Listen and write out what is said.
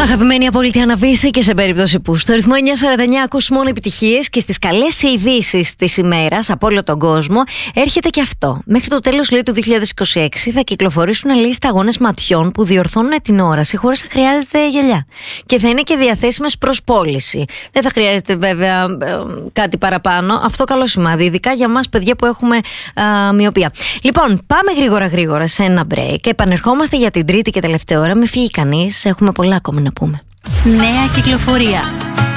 Αγαπημένη απόλυτη αναβίση και σε περίπτωση που στο ρυθμό 949 ακούς μόνο επιτυχίες και στις καλές ειδήσεις της ημέρας από όλο τον κόσμο, έρχεται και αυτό. Μέχρι το τέλος, λέει, του 2026 θα κυκλοφορήσουν, λέει, σταγόνες ματιών που διορθώνουν την όραση χωρίς να χρειάζεται γυαλιά. Και θα είναι και διαθέσιμες προς πώληση. Δεν θα χρειάζεται βέβαια κάτι παραπάνω. Αυτό καλό σημάδι, ειδικά για μας παιδιά που έχουμε μοιοπία. Λοιπόν, πάμε γρήγορα σε ένα break και επανερχόμαστε για την τρίτη και τελευταία ώρα. Μην φύγει κανείς, έχουμε πολλά ακόμα να πούμε. Νέα κυκλοφορία.